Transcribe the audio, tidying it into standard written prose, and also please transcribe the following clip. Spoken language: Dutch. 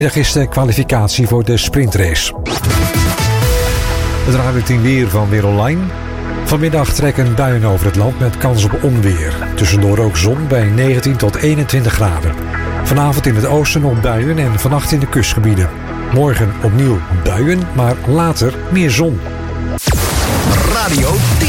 Vanmiddag is de kwalificatie voor de sprintrace. Het Radio 10 weer van Weer Online. Vanmiddag trekken buien over het land met kans op onweer. Tussendoor ook zon bij 19 tot 21 graden. Vanavond in het oosten nog buien en vannacht in de kustgebieden. Morgen opnieuw buien, maar later meer zon. Radio 10.